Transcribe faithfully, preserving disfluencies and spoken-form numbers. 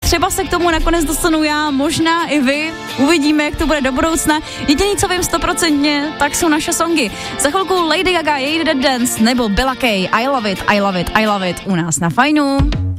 třeba se k tomu nakonec dostanu já, možná i vy, uvidíme, jak to bude do budoucna. Jediný, co vím stoprocentně, tak jsou naše songy. Za chvilku Lady Gaga, Jade That Dance nebo Bella Kay, I Love It, I Love It, I Love It u nás na Fajnu.